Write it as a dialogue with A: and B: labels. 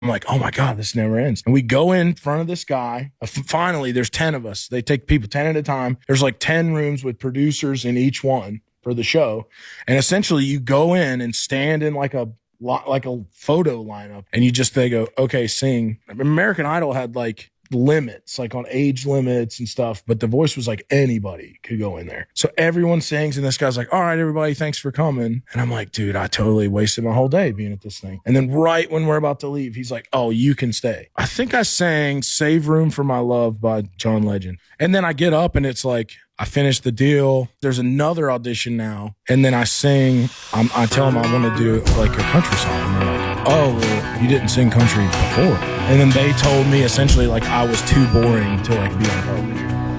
A: I'm like, oh my God, this never ends. And we go in front of this guy. Finally, there's 10 of us. They take people 10 at a time. There's like 10 rooms with producers in each one for the show. And essentially you go in and stand in like a photo lineup, and they go, okay, sing. American Idol had like limits, like on age limits and stuff, but The Voice was like anybody could go in there. So everyone sings, and this guy's like, all right, everybody, thanks for coming. And I'm like, dude, I totally wasted my whole day being at this thing. And then right when we're about to leave, he's like, oh, you can stay. I think I sang Save Room for My Love by John Legend. And then I get up and it's like, I finished the deal. There's another audition now. And then I sing, I tell them I want to do like a country song. And they're like, oh, well, you didn't sing country before. And then they told me essentially like I was too boring to like be on television.